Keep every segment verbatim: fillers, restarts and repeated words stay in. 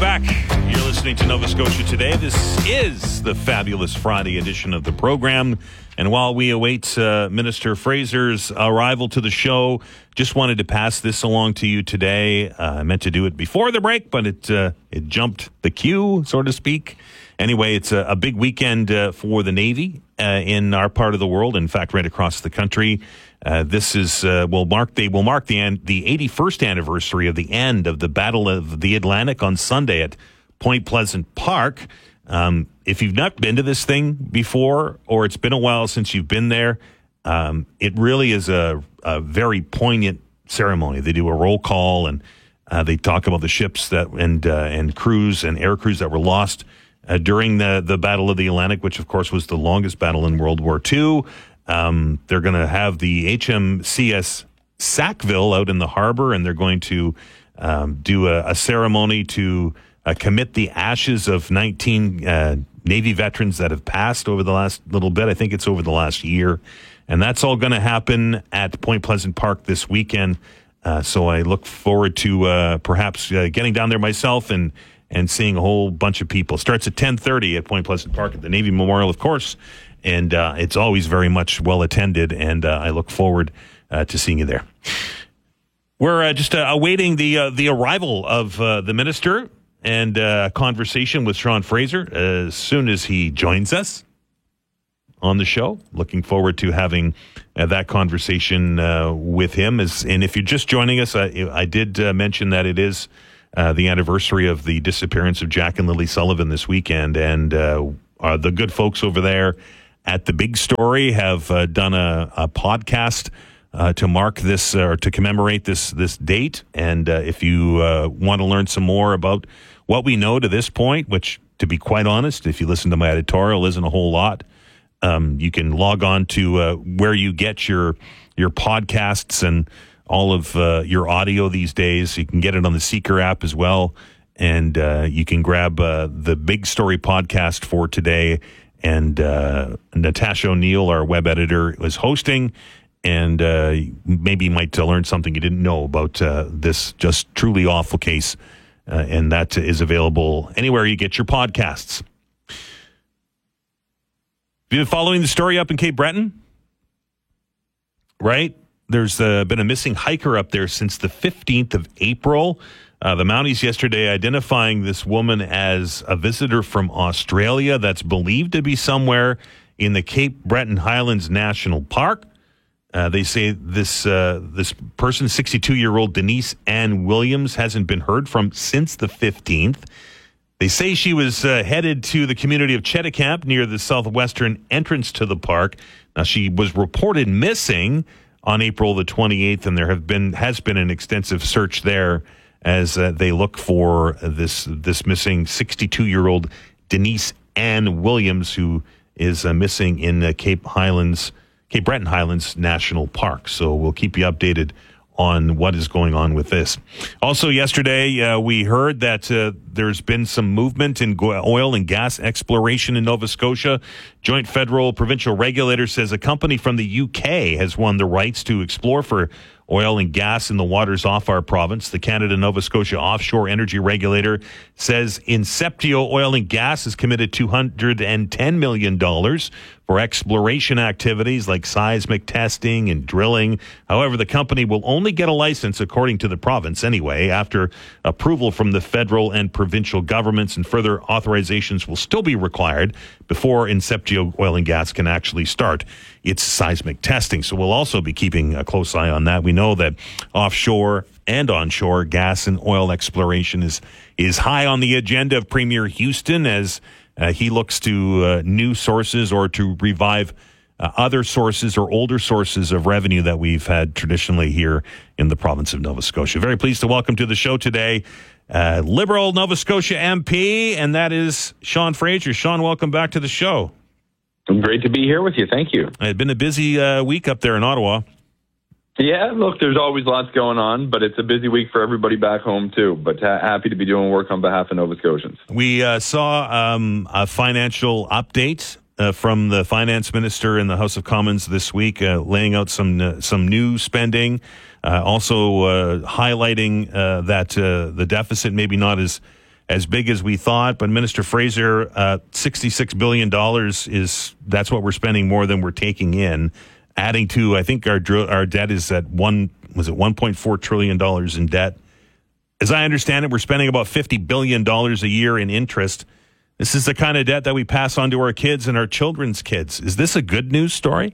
Back. You're listening to Nova Scotia Today. This is the fabulous Friday edition of the program. And while we await uh, Minister Fraser's arrival to the show, just wanted to pass this along to you today. Uh, I meant to do it before the break, but it uh, it jumped the queue, so to speak. Anyway, it's a, a big weekend uh, for the Navy uh, in our part of the world. In fact, right across the country. Uh, this is uh, will mark they will mark the an, the eighty-first anniversary of the end of the Battle of the Atlantic on Sunday at Point Pleasant Park. Um, if you've not been to this thing before, or it's been a while since you've been there, um, it really is a, a very poignant ceremony. They do a roll call and uh, they talk about the ships that and uh, and crews and air crews that were lost uh, during the the Battle of the Atlantic, which of course was the longest battle in World War Two. Um, they're going to have the H M C S Sackville out in the harbor, and they're going to um, do a, a ceremony to uh, commit the ashes of nineteen uh, Navy veterans that have passed over the last little bit. I think it's over the last year. And that's all going to happen at Point Pleasant Park this weekend. Uh, so I look forward to uh, perhaps uh, getting down there myself and, and seeing a whole bunch of people. Starts at ten thirty at Point Pleasant Park at the Navy Memorial, of course. And uh, it's always very much well attended, and uh, I look forward uh, to seeing you there. We're uh, just uh, awaiting the uh, the arrival of uh, the minister and uh, a conversation with Sean Fraser as soon as he joins us on the show. Looking forward to having uh, that conversation uh, with him. As, and if you're just joining us, I, I did uh, mention that it is uh, the anniversary of the disappearance of Jack and Lily Sullivan this weekend, and uh, uh, the good folks over there at The Big Story have uh, done a, a podcast uh, to mark this or uh, to commemorate this this date. And uh, if you uh, want to learn some more about what we know to this point, which, to be quite honest, if you listen to my editorial, isn't a whole lot, um, you can log on to uh, where you get your your podcasts and all of uh, your audio these days. You can get it on the Seeker app as well, and uh, you can grab uh, the Big Story podcast for today. And uh, Natasha O'Neill, our web editor, was hosting, and uh, maybe you might uh, learn something you didn't know about uh, this just truly awful case, uh, and that is available anywhere you get your podcasts. Have you been following the story up in Cape Breton? Right? There's uh, been a missing hiker up there since the fifteenth of April. Uh, the Mounties yesterday identifying this woman as a visitor from Australia that's believed to be somewhere in the Cape Breton Highlands National Park. Uh, they say this uh, this person, sixty-two-year-old Denise Ann Williams, hasn't been heard from since the fifteenth. They say she was uh, headed to the community of Cheticamp near the southwestern entrance to the park. Now, she was reported missing on April the twenty-eighth, and there have been has been an extensive search there as uh, they look for this this missing sixty-two-year-old Denise Ann Williams, who is uh, missing in the Cape Highlands, Cape Breton Highlands National Park. So we'll keep you updated on what is going on with this. Also yesterday, uh, we heard that uh, there's been some movement in go- oil and gas exploration in Nova Scotia. Joint federal provincial regulator says a company from the U K has won the rights to explore for oil and gas in the waters off our province. The Canada-Nova Scotia Offshore Energy Regulator says Inceptio Oil and Gas has committed two hundred ten million dollars for exploration activities like seismic testing and drilling. However, the company will only get a license, according to the province anyway, after approval from the federal and provincial governments, and further authorizations will still be required before Inceptio Oil and Gas can actually start its seismic testing. So we'll also be keeping a close eye on that. We know that offshore and onshore gas and oil exploration is is high on the agenda of Premier Houston as uh, he looks to uh, new sources or to revive uh, other sources or older sources of revenue that we've had traditionally here in the province of Nova Scotia. Very pleased to welcome to the show today uh, Liberal Nova Scotia M P, and that is Sean Fraser. Sean, welcome back to the show. Great to be here with you. Thank you. It's been a busy uh, week up there in Ottawa. Yeah, look, there's always lots going on, but it's a busy week for everybody back home, too. But ha- happy to be doing work on behalf of Nova Scotians. We uh, saw um, a financial update uh, from the finance minister in the House of Commons this week, uh, laying out some uh, some new spending, uh, also uh, highlighting uh, that uh, the deficit maybe not as as big as we thought. But Minister Fraser, uh, sixty-six billion dollars is that's what we're spending more than we're taking in. Adding to, I think our our debt is at one was it one point four trillion dollars in debt. As I understand it, we're spending about fifty billion dollars a year in interest. This is the kind of debt that we pass on to our kids and our children's kids. Is this a good news story?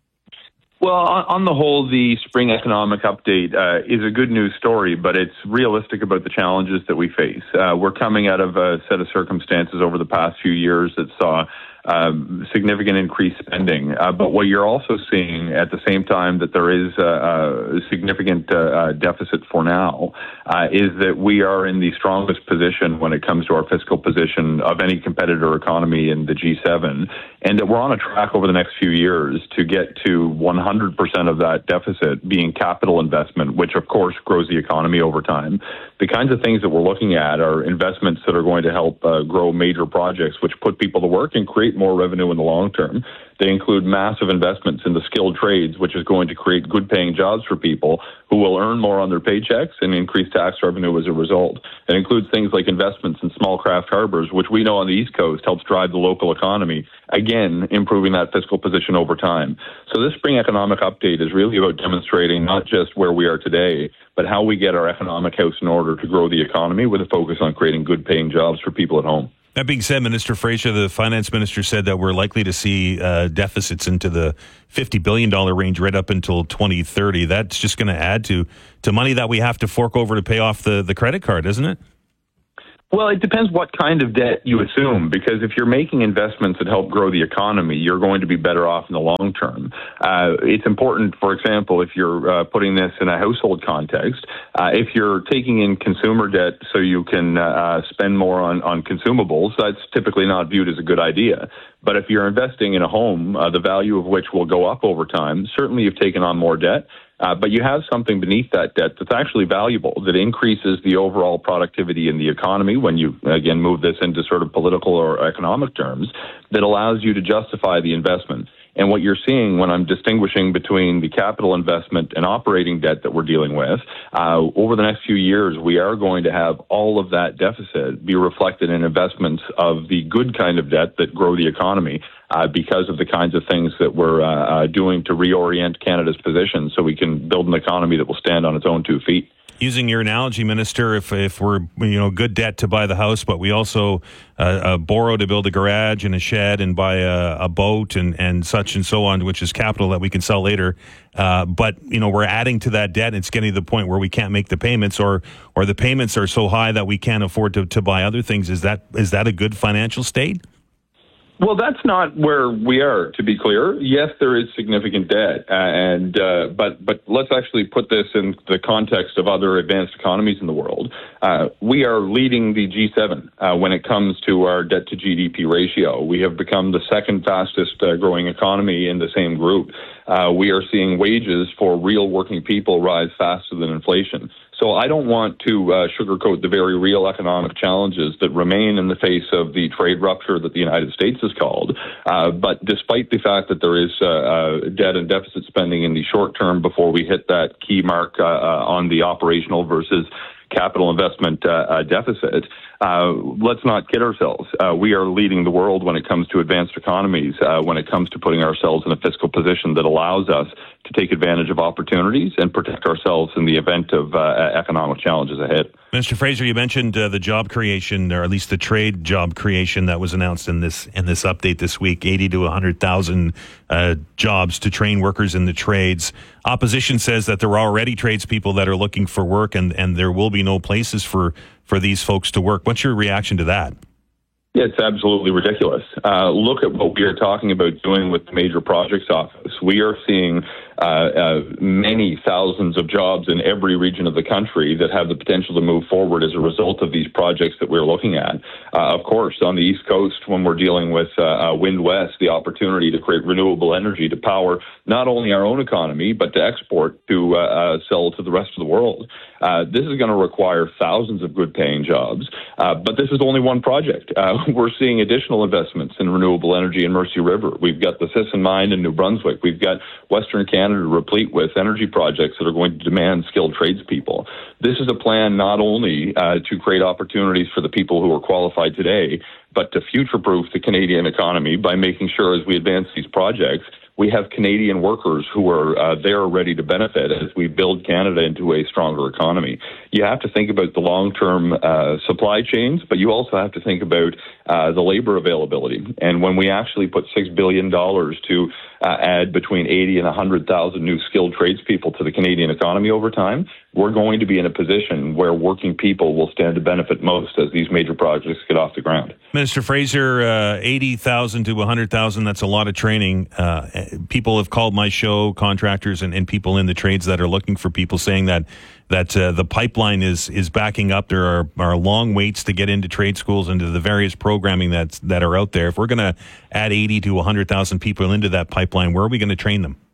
Well, on, on the whole, the spring economic update uh, is a good news story, but it's realistic about the challenges that we face. Uh, we're coming out of a set of circumstances over the past few years that saw Um, significant increased spending. Uh, but what you're also seeing at the same time that there is a, a significant uh, uh, deficit for now uh, is that we are in the strongest position when it comes to our fiscal position of any competitor economy in the G seven, and that we're on a track over the next few years to get to one hundred percent of that deficit being capital investment, which of course grows the economy over time. The kinds of things that we're looking at are investments that are going to help uh, grow major projects, which put people to work and create more revenue in the long term. They include massive investments in the skilled trades, which is going to create good-paying jobs for people who will earn more on their paychecks and increase tax revenue as a result. It includes things like investments in small craft harbors, which we know on the East Coast helps drive the local economy, again, improving that fiscal position over time. So this spring economic update is really about demonstrating not just where we are today, but how we get our economic house in order to grow the economy with a focus on creating good-paying jobs for people at home. That being said, Minister Fraser, the finance minister, said that we're likely to see uh, deficits into the fifty billion dollars range right up until twenty thirty. That's just going to add to to money that we have to fork over to pay off the, the credit card, isn't it? Well, it depends what kind of debt you assume, because if you're making investments that help grow the economy, you're going to be better off in the long term. Uh, it's important, for example, if you're uh, putting this in a household context, uh, if you're taking in consumer debt so you can uh, spend more on, on consumables, that's typically not viewed as a good idea. But if you're investing in a home, uh, the value of which will go up over time, certainly you've taken on more debt. Uh, but you have something beneath that debt that's actually valuable, that increases the overall productivity in the economy when you, again, move this into sort of political or economic terms, that allows you to justify the investment. And what you're seeing when I'm distinguishing between the capital investment and operating debt that we're dealing with, uh, over the next few years, we are going to have all of that deficit be reflected in investments of the good kind of debt that grow the economy. Uh, because of the kinds of things that we're uh, uh, doing to reorient Canada's position so we can build an economy that will stand on its own two feet. Using your analogy, Minister, if if we're, you know, good debt to buy the house, but we also uh, uh, borrow to build a garage and a shed and buy a, a boat and, and such and so on, which is capital that we can sell later. Uh, but, you know, we're adding to that debt. It's getting to the point where we can't make the payments, or or the payments are so high that we can't afford to, to buy other things. Is that is that a good financial state? Well, that's not where we are, to be clear. Yes, there is significant debt, uh, and uh, but but let's actually put this in the context of other advanced economies in the world. Uh, we are leading the G seven uh, when it comes to our debt to G D P ratio. We have become the second fastest uh, growing economy in the same group. Uh, we are seeing wages for real working people rise faster than inflation. So I don't want to uh, sugarcoat the very real economic challenges that remain in the face of the trade rupture that the United States has called. Uh, but despite the fact that there is uh, uh, debt and deficit spending in the short term before we hit that key mark uh, uh, on the operational versus capital investment uh, uh, deficit, uh, let's not kid ourselves. Uh, we are leading the world when it comes to advanced economies, uh, when it comes to putting ourselves in a fiscal position that allows us to take advantage of opportunities and protect ourselves in the event of uh, economic challenges ahead. Mister Fraser, you mentioned uh, the job creation, or at least the trade job creation that was announced in this in this update this week, eighty to one hundred thousand uh, jobs to train workers in the trades. Opposition says that there are already tradespeople that are looking for work, and, and there will be no places for, for these folks to work. What's your reaction to that? Yeah, it's absolutely ridiculous. Uh, look at what we are talking about doing with the Major Projects Office. We are seeing uh, uh, many thousands of jobs in every region of the country that have the potential to move forward as a result of these projects that we're looking at. Uh, of course, on the East Coast, when we're dealing with uh, uh, Wind West, the opportunity to create renewable energy to power not only our own economy, but to export to uh, uh, sell to the rest of the world. Uh, this is going to require thousands of good-paying jobs, uh, but this is only one project. Uh, we're seeing additional investments in renewable energy in Mercy River. We've got the Sisson Mine in New Brunswick. We've got Western Canada replete with energy projects that are going to demand skilled tradespeople. This is a plan not only uh, to create opportunities for the people who are qualified today, but to future-proof the Canadian economy by making sure as we advance these projects, we have Canadian workers who are uh, there ready to benefit as we build Canada into a stronger economy. You have to think about the long-term uh, supply chains, but you also have to think about uh, the labor availability. And when we actually put six billion dollars to uh, add between eighty and one hundred thousand new skilled tradespeople to the Canadian economy over time, we're going to be in a position where working people will stand to benefit most as these major projects get off the ground. Minister Fraser, uh, eighty thousand to one hundred thousand, that's a lot of training. Uh, people have called my show, contractors and, and people in the trades that are looking for people, saying that that uh, the pipeline is is backing up. There are, are long waits to get into trade schools and to the various programming that's, that are out there. If we're going to add eighty to one hundred thousand people into that pipeline, where are we going to train them?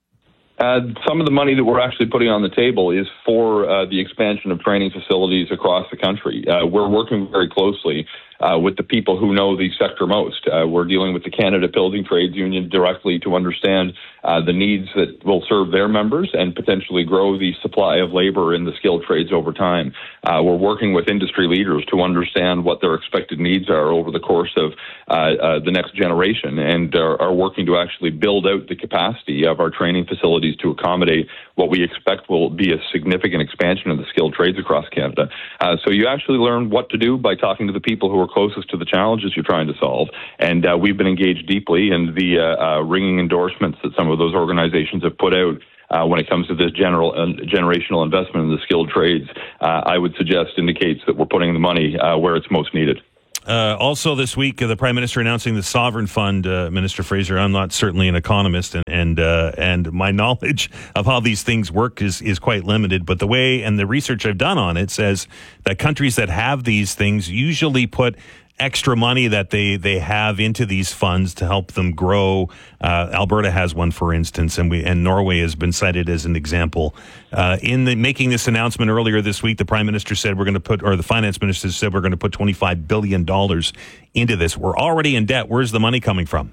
Uh, some of the money that we're actually putting on the table is for uh, the expansion of training facilities across the country. Uh, we're working very closely uh, with the people who know the sector most. Uh, we're dealing with the Canada Building Trades Union directly to understand uh, the needs that will serve their members and potentially grow the supply of labor in the skilled trades over time. Uh, we're working with industry leaders to understand what their expected needs are over the course of uh, uh, the next generation, and are, are working to actually build out the capacity of our training facilities to accommodate what we expect will be a significant expansion of the skilled trades across Canada. Uh, so you actually learn what to do by talking to the people who are closest to the challenges you're trying to solve. And uh, we've been engaged deeply in the uh, uh, ringing endorsements that some of those organizations have put out. Uh, when it comes to this general uh, generational investment in the skilled trades, uh, I would suggest indicates that we're putting the money uh, where it's most needed. Uh, also this week, uh, the Prime Minister announcing the Sovereign Fund, uh, Minister Fraser. I'm not certainly an economist, and and, uh, and my knowledge of how these things work is, is quite limited. But the way and the research I've done on it says that countries that have these things usually put extra money that they, they have into these funds to help them grow. Uh, Alberta has one, for instance, and we and Norway has been cited as an example. Uh, in the, making this announcement earlier this week, the Prime Minister said we're going to put, or the Finance Minister said we're going to put twenty-five billion dollars into this. We're already in debt. Where's the money coming from?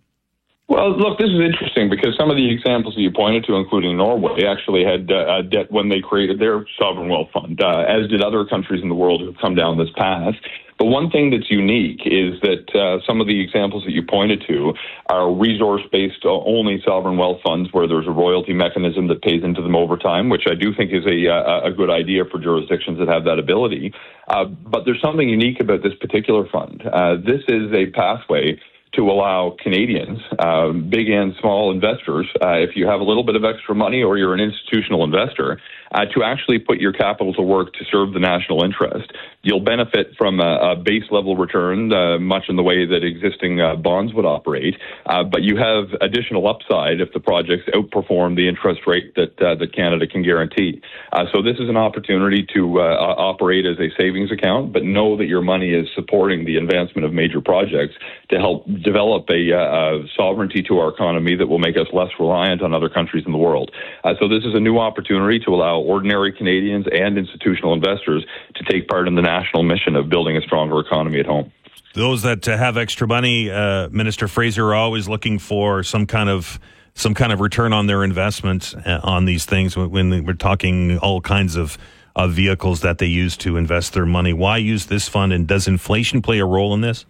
Well, look, this is interesting because some of the examples that you pointed to, including Norway, actually had uh, debt when they created their sovereign wealth fund, uh, as did other countries in the world who have come down this path. But one thing that's unique is that uh, some of the examples that you pointed to are resource-based uh, only sovereign wealth funds where there's a royalty mechanism that pays into them over time, which I do think is a, a, a good idea for jurisdictions that have that ability. Uh, but there's something unique about this particular fund. Uh, this is a pathway to allow Canadians, uh, big and small investors, uh, if you have a little bit of extra money or you're an institutional investor, uh, to actually put your capital to work to serve the national interest. You'll benefit from a, a base level return, uh, much in the way that existing uh, bonds would operate, uh, but you have additional upside if the projects outperform the interest rate that uh, that Canada can guarantee. Uh, so this is an opportunity to uh, operate as a savings account, but know that your money is supporting the advancement of major projects to help develop a, uh, a sovereignty to our economy that will make us less reliant on other countries in the world. Uh, so this is a new opportunity to allow ordinary Canadians and institutional investors to take part in the national mission of building a stronger economy at home. Those that uh, have extra money, uh, Minister Fraser, are always looking for some kind of some kind of return on their investment uh, on these things. When we're talking all kinds of of vehicles that they use to invest their money, why use this fund? And does inflation play a role in this?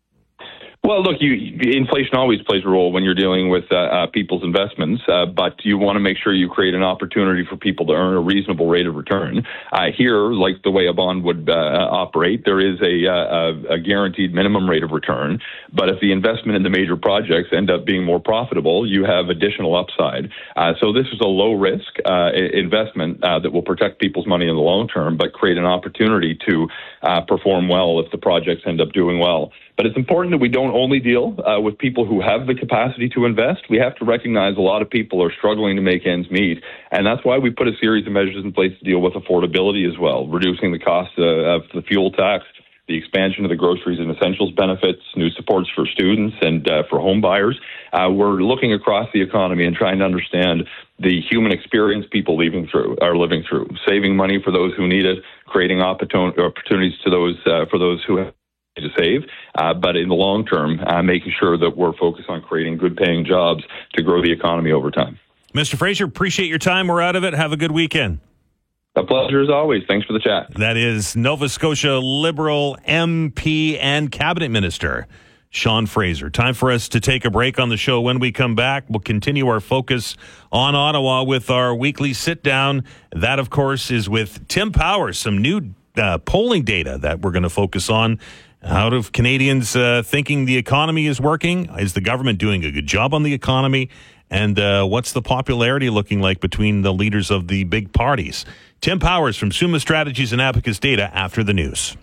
Well, look, you, inflation always plays a role when you're dealing with uh, uh, people's investments, uh, but you want to make sure you create an opportunity for people to earn a reasonable rate of return. Uh, here, like the way a bond would uh, operate, there is a, uh, a guaranteed minimum rate of return, but if the investment in the major projects end up being more profitable, you have additional upside. Uh, so this is a low-risk uh, investment uh, that will protect people's money in the long term, but create an opportunity to uh, perform well if the projects end up doing well. But it's important that we don't only deal uh, with people who have the capacity to invest. We have to recognize a lot of people are struggling to make ends meet. And that's why we put a series of measures in place to deal with affordability as well, reducing the cost uh, of the fuel tax, the expansion of the groceries and essentials benefits, new supports for students and uh, for home buyers. Uh, we're looking across the economy and trying to understand the human experience people living through are living through, saving money for those who need it, creating opportun- opportunities to those uh, for those who have to save, uh, but in the long term, uh, making sure that we're focused on creating good-paying jobs to grow the economy over time. Mister Fraser, appreciate your time. We're out of it. Have a good weekend. A pleasure as always. Thanks for the chat. That is Nova Scotia Liberal M P and Cabinet Minister Sean Fraser. Time for us to take a break on the show. When we come back, we'll continue our focus on Ottawa with our weekly sit-down. That, of course, is with Tim Powers, some new uh, polling data that we're going to focus on. Out of Canadians uh, thinking the economy is working? Is the government doing a good job on the economy? And uh, what's the popularity looking like between the leaders of the big parties? Tim Powers from Summa Strategies and Abacus Data after the news.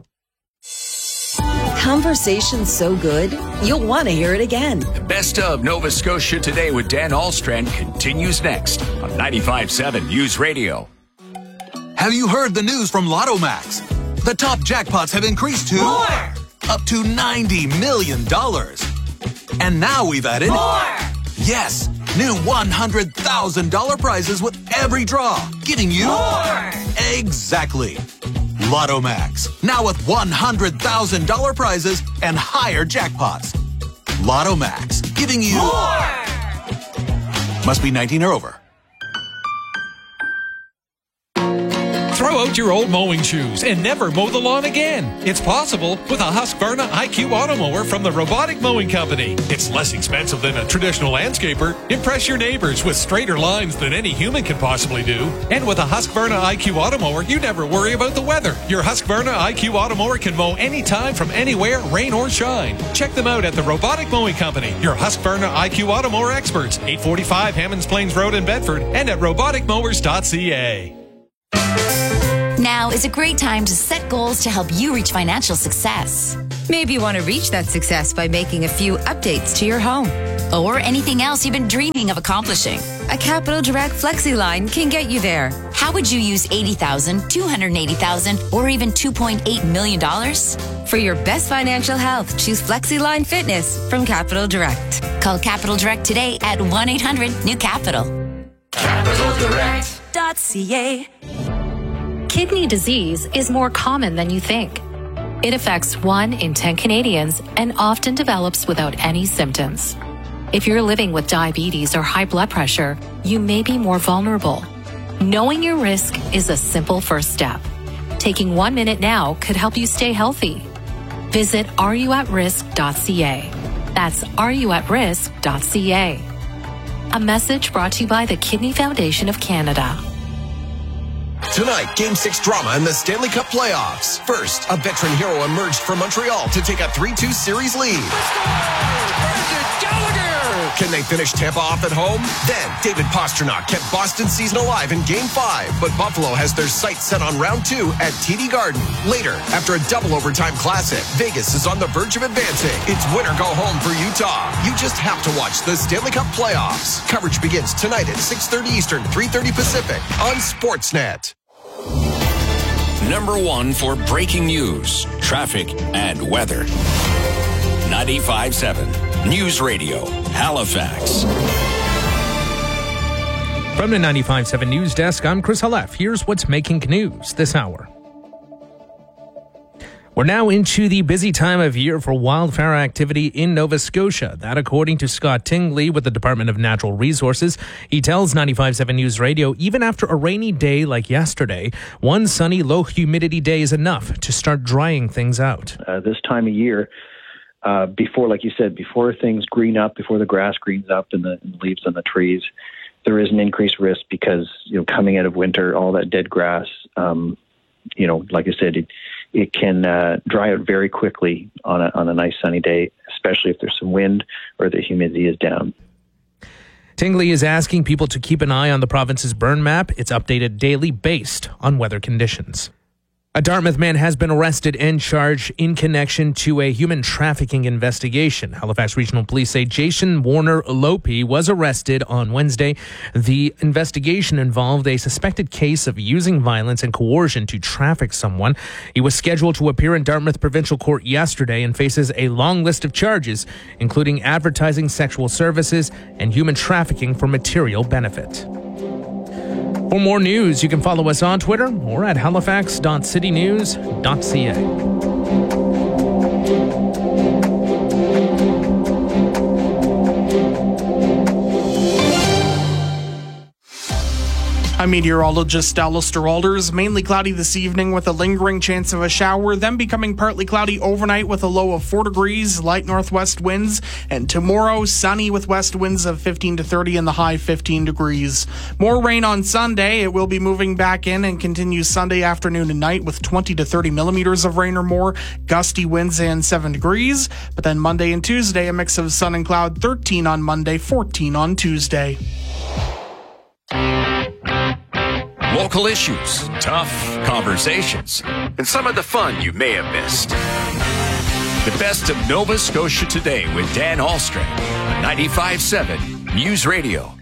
Conversation's so good, you'll want to hear it again. The best of Nova Scotia Today with Dan Ahlstrand continues next on ninety-five point seven News Radio. Have you heard the news from Lotto Max? The top jackpots have increased to more, up to ninety million dollars. And now we've added more. Yes, new one hundred thousand dollars prizes with every draw, giving you more. Exactly. Lotto Max, now with one hundred thousand dollars prizes and higher jackpots. Lotto Max, giving you more. Must be nineteen or over. Throw out your old mowing shoes and never mow the lawn again. It's possible with a Husqvarna I Q Automower from the Robotic Mowing Company. It's less expensive than a traditional landscaper. Impress your neighbors with straighter lines than any human can possibly do. And with a Husqvarna I Q Automower, you never worry about the weather. Your Husqvarna I Q Automower can mow anytime from anywhere, rain or shine. Check them out at the Robotic Mowing Company, your Husqvarna I Q Automower experts, eight forty-five Hammonds Plains Road in Bedford, and at robotic mowers dot c a. Now is a great time to set goals to help you reach financial success. Maybe you want to reach that success by making a few updates to your home. Or anything else you've been dreaming of accomplishing. A Capital Direct Flexi line can get you there. How would you use eighty thousand dollars, two hundred eighty thousand dollars, or even two point eight million dollars? For your best financial health, choose Flexi Line Fitness from Capital Direct. Call Capital Direct today at one eight hundred new capital. capital direct dot c a. Kidney disease is more common than you think. It affects one in ten Canadians and often develops without any symptoms. If you're living with diabetes or high blood pressure, you may be more vulnerable. Knowing your risk is a simple first step. Taking one minute now could help you stay healthy. Visit are you at risk dot c a. That's are you at risk dot c a. A message brought to you by the Kidney Foundation of Canada. Tonight, Game six drama in the Stanley Cup playoffs. First, a veteran hero emerged from Montreal to take a three two series lead. Can they finish Tampa off at home? Then, David Pastrnak kept Boston's season alive in Game five, but Buffalo has their sights set on round two at T D Garden. Later, after a double overtime classic, Vegas is on the verge of advancing. It's win or go home for Utah. You just have to watch the Stanley Cup playoffs. Coverage begins tonight at six thirty Eastern, three thirty Pacific on Sportsnet. Number one for breaking news, traffic, and weather. ninety-five point seven News Radio, Halifax. From the ninety-five point seven News Desk, I'm Chris Halef. Here's what's making news this hour. We're now into the busy time of year for wildfire activity in Nova Scotia. That according to Scott Tingley with the Department of Natural Resources. He tells ninety-five point seven News Radio, even after a rainy day like yesterday, one sunny, low humidity day is enough to start drying things out. Uh, this time of year, uh, before, like you said, before things green up, before the grass greens up and the, and the leaves on the trees, there is an increased risk because, you know, coming out of winter, all that dead grass, um, you know, like I said, it, it can uh, dry out very quickly on a, on a nice sunny day, especially if there's some wind or the humidity is down. Tingley is asking people to keep an eye on the province's burn map. It's updated daily based on weather conditions. A Dartmouth man has been arrested and charged in connection to a human trafficking investigation. Halifax Regional Police say Jason Warner Lope was arrested on Wednesday. The investigation involved a suspected case of using violence and coercion to traffic someone. He was scheduled to appear in Dartmouth Provincial Court yesterday and faces a long list of charges, including advertising sexual services and human trafficking for material benefit. For more news, you can follow us on Twitter or at halifax dot city news dot c a. I'm meteorologist Alistair Alders. Mainly cloudy this evening with a lingering chance of a shower, then becoming partly cloudy overnight with a low of four degrees, light northwest winds, and tomorrow sunny with west winds of fifteen to thirty and the high fifteen degrees. More rain on Sunday. It will be moving back in and continues Sunday afternoon and night with twenty to thirty millimeters of rain or more, gusty winds and seven degrees. But then Monday and Tuesday, a mix of sun and cloud, thirteen on Monday, fourteen on Tuesday. Local issues, tough conversations, and some of the fun you may have missed. The best of Nova Scotia Today with Dan Ahlstrom on ninety-five point seven News Radio.